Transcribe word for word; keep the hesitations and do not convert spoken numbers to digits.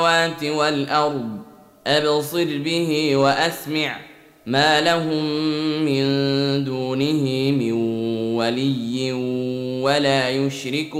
السماوات والأرض أبصر به وأسمع ما لهم من دونه من ولي ولا يشرك